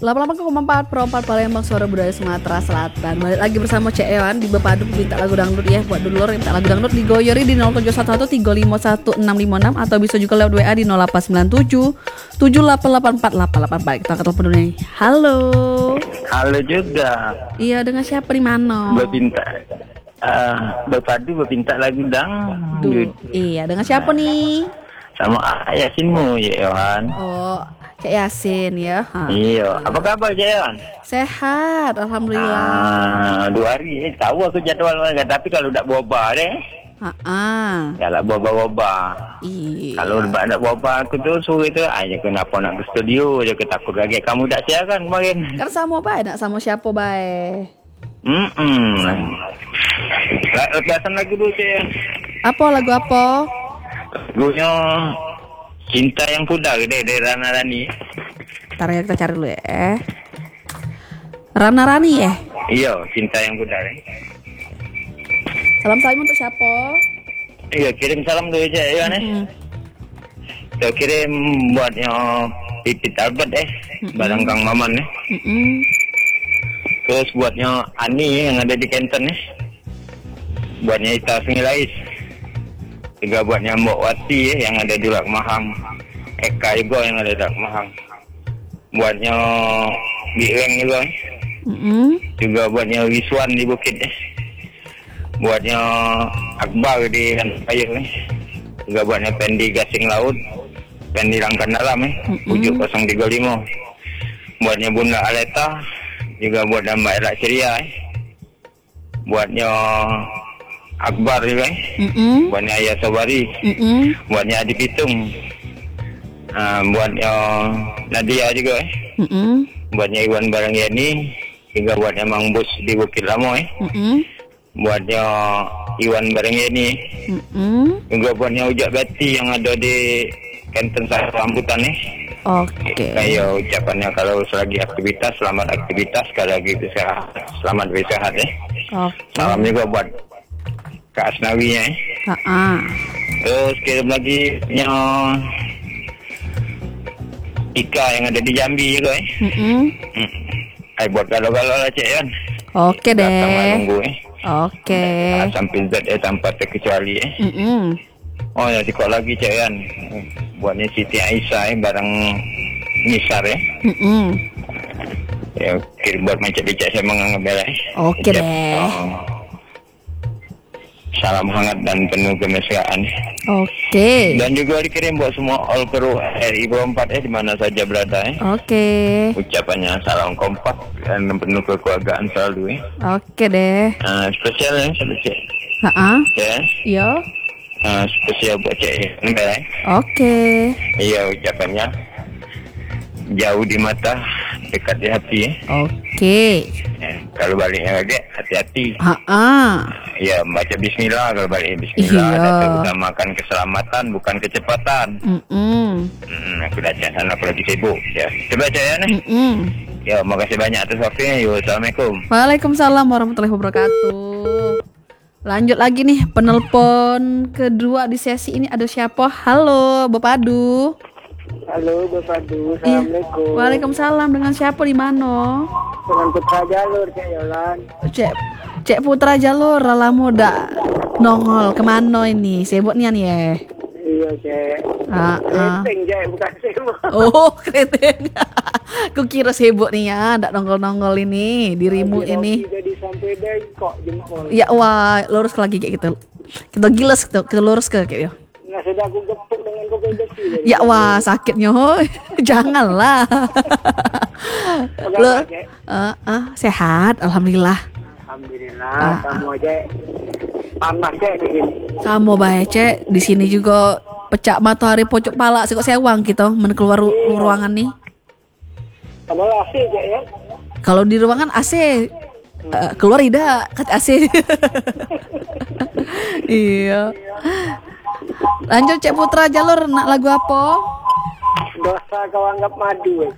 88,4 Pro 4 Palembang, suara budaya Sumatera Selatan. Balik lagi bersama Cek Ewan di Bepadu minta lagu dangdut ya. Buat dulur yang minta lagu dangdut digoyori di 0711 351 656 atau bisa juga lewat WA di 0897 7884 888. Baik, kita ke telepon dulu nih. Halo. Halo juga. Iya, dengan siapa di mana? Berpinta. Bepadu berpinta lagu dangdut. Iya, dengan siapa nih? Sama Yasinmu ya Yohan. Oh, Cek Yasin ya. Iya. Apa kabar Cek Yohan? Sehat, alhamdulillah. 2 hari. Tahu aku jadwal mereka. Tapi kalau tak boba deh. Kalau boba. Iya. Kalau tak boba aku tuh suruh itu aja kenapa nak ke studio aja ketakut lagi. Kamu tak siaran kemarin. Kan sama bae, nak sama siapa bae. Lepasan lagu dulu Cek. Apa lagu apa? Lagunya Cinta yang Pudar deh dari Rana Rani. Ntar ya kita cari dulu ya. Rana Rani ya? Iya, Cinta yang Pudar. Salam untuk siapa? Iya, kirim salam dulu aja ya nih. Saya kirim buatnya Pipit Albert barang Kang Maman nih. Terus buatnya Ani yang ada di Kenten nih. Buatnya Ita Sengilais. Juga buatnya Mbok Wati yang ada di Lak Mahang. Eka juga yang ada di Lak Mahang. Buatnya Bireng juga. Juga buatnya Wiswan di Bukit Buatnya Akbar di Payung Juga buatnya Pendi Gasing Laut, Pendi Langkan Dalam Ujuk 035. Buatnya Bunda Aleta. Juga buatnya Mbak Elak Ceria Buatnya Akbar juga buatnya Ayah Sobari, buatnya Adi Pitung, buatnya Nadia juga buatnya Iwan Barangiani, juga buatnya Mang Bus di Bukit Lamo buatnya Iwan Barangiani, juga buatnya Ujak Bati yang ada di Kenten Satu Rambutan Oke. Kayak ucapannya kalau selagi aktivitas, selamat aktivitas, sekali lagi sehat, selamat bersehat Salam juga buat Kak Asnawinya Terus kirim lagi Ika yang ada di Jambi juga buat galau-galau lah Cek Yan. Oke deh. Nunggu Oke. Sampai Z tanpa terkecuali Oh ya sikok lagi Cek Yan. Buatnya Siti Aisyah barang Nisar ya kirim buat macam-macam saya menganggap Oke deh. Salam hangat dan penuh kemesraan. Oke. Dan juga dikirim buat semua all kru RI 24 di mana saja berada Oke. Ucapannya salam kompak dan penuh kekeluargaan selalu Oke deh. Spesial spesial. Ya. Iya. Spesial buat Cek. Oke. Iya ucapannya jauh di mata, dekat di hati Oke. Kalau baliknya lagi hati-hati. Ya baca bismillah kalau balik bismillah. Iya. Dan utamakan keselamatan bukan kecepatan. Aku dah cek sana aku lagi sibuk ya. Coba cek ya nih. Ya makasih banyak atas waktunya. Assalamualaikum. Waalaikumsalam warahmatullahi wabarakatuh. Lanjut lagi nih penelpon kedua di sesi ini, ada siapa? Halo Bepadu. Halo Bepadu, assalamualaikum. Waalaikumsalam, dengan siapa di mana? Dengan Putra Jalur Cek Yolan. Cek Putra Jalur, lama dak nongol kemana ini? Sibuk nian ya? Iya Cek. Kreteng Cek, bukan sibuk. Oh kreteng. Ku kira sibuk nih ya, dak nongol-nongol ini dirimu ini. Jadi sampai deh kok jempol. Ya wah, lurus lagi kayak gitu. Kita giles kita lurus ke kayak gitu. Nah sudah aku gepuk dengan kopi besi. Ya wah sakitnya hoi. Janganlah. Lo sehat alhamdulillah. Alhamdulillah. Kamu aja panas Cek di sini. Kamu baik Cek, di sini juga pecah matahari pojok pala sih kok sewang gitu men keluar ruangan nih. Kamu AC Cek ya? Kalau di ruangan AC keluar tidak kat AC. Iya. Lanjut Cek Putra Jalur, nak lagu apa? Dosa kau anggap madu.